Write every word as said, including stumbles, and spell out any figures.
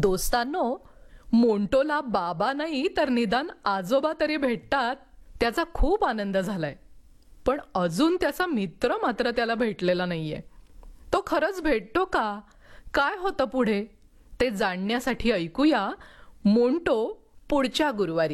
दोस्तांनो, मोंटोला बाबा नाही तर निदान आजोबा तरी भेटतात त्याचा खूप आनंद झालाय. पण अजून त्याचा मित्र मात्र त्याला भेटलेला नाहीये. तो खरंच भेटतो का? काय होतं पुढे ते जाणण्यासाठी ऐकूया मोंटो पुढच्या गुरुवारी.